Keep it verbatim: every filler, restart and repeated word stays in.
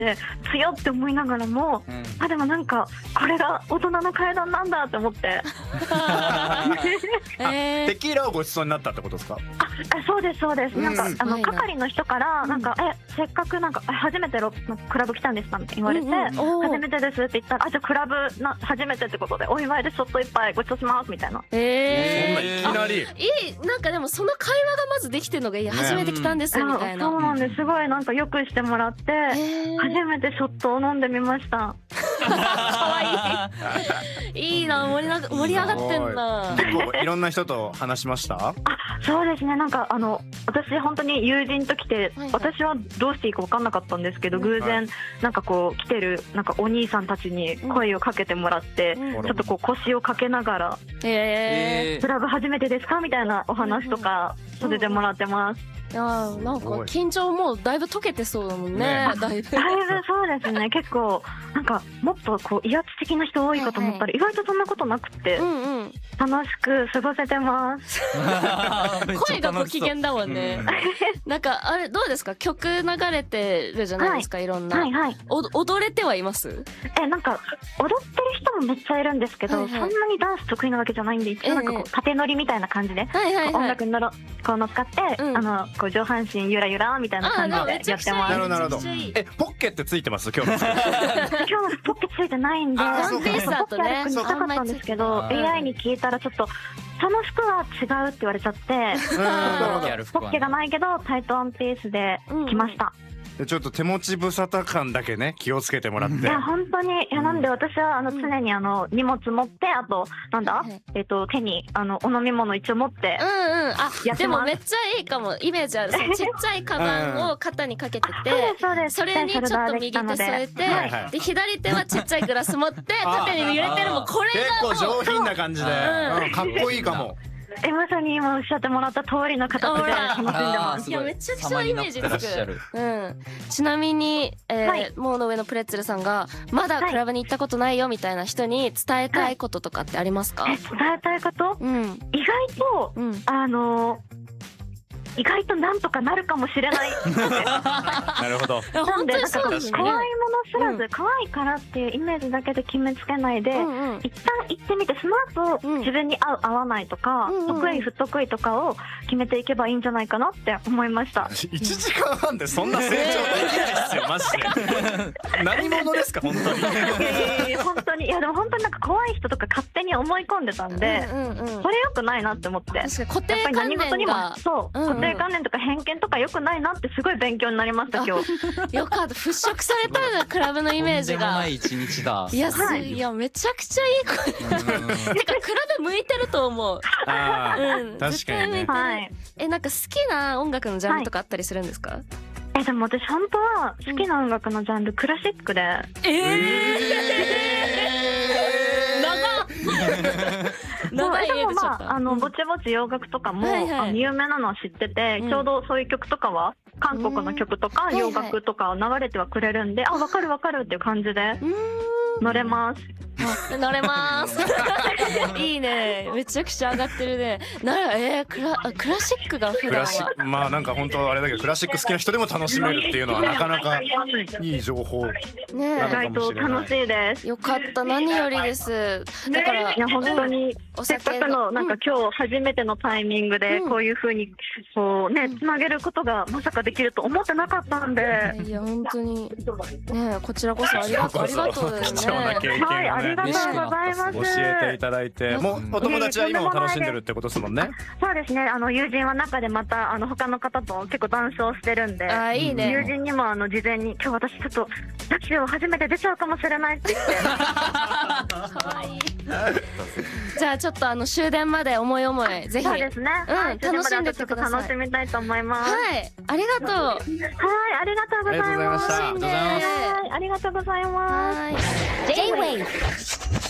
て強って思いながらも、うん、あでもなんかこれが大人の階段なんだって思ってえー、テキーラをごちそうになったってことですか？ あそうですそうです、うん、なんかあの係の人からなんか、うん、えせっかくなんか初めてロクラブ来たんですかって言われて、うんうん、初めてですって言ったら、あじゃあクラブな初めてってことでお祝いでちょっと一杯ごちそうしますみたいな。 えー、そんないきなりいい、なんかでもその会話がまずできてるのがいい、ね、初めて来たんですみたいな。 そうなんです、すごいなんかよくしてもらって、初めてショットを飲んでみました。 かわいいいいな、盛りな盛り上がってんな。 結構いろんな人と話しました？ あそうですね、なんかあの私本当に友人と来て、はいはい、私はどうしていいか分かんなかったんですけど、偶然なんかこう来てるなんかお兄さんたちに声をかけてもらって、うん、ちょっとこう腰をかけながら、えー、クラブ初めてですかみたいなお話とかさせてもらってます。 いやーなんか緊張もうだいぶ解けてそうだもんね。 ねだいぶだいぶそうですね。結構なんかもっとこう威圧的な人多いかと思ったら、はいはい、意外とそんなことなくて、うんうん、楽しく過ごせてます。 声がご機嫌だもんね。うん、なんかあれどうですか、曲流れてるじゃないですか、はい、いろんな、はいはい、お踊れてはいます？ えなんか踊ってる人もめっちゃいるんですけど、はいはい、そんなにダンス得意なわけじゃないんで、一応なんかこう縦乗りみたいな感じで、はいはいはい、音楽にのろこう乗っかって、うん、あのこう上半身ゆらゆらみたいな感じでやってます。 なるほどなるほど。えポッケってついてます？今日の今日ポッケついてないんで、 ワンピースだとね見たかったんですけど、 エーアイ に聞いたらちょっとその服は違うって言われちゃって、ポッケがないけどタイトワンピースで来ました。 でちょっと手持ち無沙汰感だけね気をつけてもらって。いや本当に、いやなんで私はあの常にあの荷物持って、あとなんだ、えっと手にあのお飲み物一応持ってうんうん、あでもめっちゃいいかも、イメージある。ちっちゃいカバンを肩にかけてて、それにちょっと右手添えて、で左手はちっちゃいグラス持って縦に揺れてる。もうこれが結構上品な感じで、かっこいいかも。 えまさに今おっしゃってもらった通りの形で楽しんでます。 いやめちゃくちゃイメージつく。うん。ちなみに、えーはい、モーの上のプレッツェルさんがまだクラブに行ったことないよみたいな人に伝えたいこととかってありますか？ はい、え伝えたいこと？うん、意外と、うん、あの意外となんとかなるかもしれない。 なるほど。 なんでなんか怖いもの知らず、可愛いからっていうイメージだけで決めつけないで、うんうん、一旦行ってみて、その後、うん、自分に合う合わないとか、うんうん、得意不得意とかを決めていけばいいんじゃないかなって思いました。 いちじかんはんでそんな成長できないですよマジで。何者ですか本当に。いやいや本当に、いやでも本当になんか怖い人とか勝手に思い込んでたんで、うんうんうん、それ良くないなって思って。 確かに固定観念がそう、うんうん、固定観念とか偏見とか良くないなってすごい勉強になりました今日。よかった、払拭されたよねクラブのイメージが。 とんでもない一日だ。 いや、はい、いやめちゃくちゃいい声。てかクラブ向いてると思う。 あー、うん、確かにね。 はい、えなんか好きな音楽のジャンルとかあったりするんですか？はい、 えでも私本当は好きな音楽のジャンル、うん、クラシックで。えー、 えー、長っ。長い家でちょっと、 まあ、あのぼちぼち洋楽とかも、はいはい、あの有名なのは知ってて、うん、ちょうどそういう曲とかは韓国の曲とか洋楽とか流れてはくれるんで、あ分かる分かるっていう感じで乗れます。 乗れますいいね、めちゃくちゃ上がってるね。ならえー、クラクラシックが普段はまあなんか本当あれだけどクラシック好きな人でも楽しめるっていうのはなかなかいい情報ね。 意外と楽しいです。 よかった、何よりです。だからいや本当にせっかくのなんか今日初めてのタイミングでこういう風にこうねつなげることがまさかできると思ってなかったんで、 いや本当にねこちらこそありがとうありがとうですね。 はい、ありがとうございます。 教えていただいて、もうお友達は今も楽しんでるってことですもんね。 そうですね、あの友人は中でまたあの他の方と結構談笑してるんで、 あいいね、 友人にもあの事前に今日私ちょっとラジオ初めて出ちゃうかもしれないって言ってかわいいじゃあちょっとあの終電まで思い思いぜひそうですね、 うん、はい、楽しんでってください。 楽しみたいと思います。 はい、ありがとう。はい、 ありがとうございます。 ありがとうございます。 ありがとうございます。 J-Wave